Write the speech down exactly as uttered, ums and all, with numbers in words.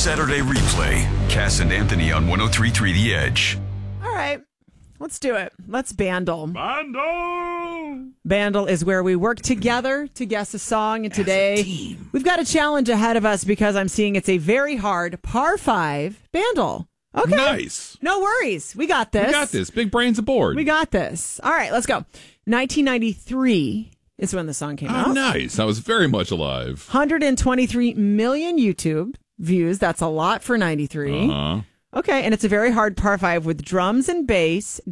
Saturday replay. Cass and Anthony on one oh three point three The Edge. All right. Let's do it. Let's bandle. Bandle! Bandle is where we work together to guess a song. And today, we've got a challenge ahead of us because I'm seeing it's a very hard par five bandle. Okay. Nice. No worries. We got this. We got this. Big brains aboard. We got this. All right, let's go. nineteen ninety-three is when the song came oh, out. nice. I was very much alive. one hundred twenty-three million YouTube views. That's a lot for ninety-three. Uh-huh. Okay, and it's a very hard par five with drums and bass,